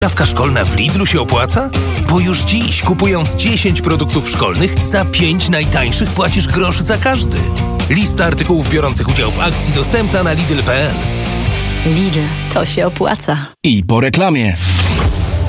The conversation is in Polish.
Stawka szkolna w Lidlu się opłaca? Bo już dziś, kupując 10 produktów szkolnych, za 5 najtańszych płacisz grosz za każdy. Lista artykułów biorących udział w akcji dostępna na Lidl.pl. Lidl, to się opłaca. I po reklamie.